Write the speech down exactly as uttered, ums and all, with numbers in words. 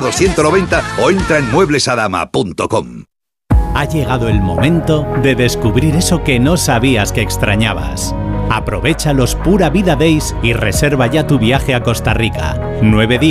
dos ciento noventa o entra en muebles adama punto com. Ha llegado el momento de descubrir eso que no sabías que extrañabas. Aprovecha los Pura Vida Days y reserva ya tu viaje a Costa Rica. Nueve días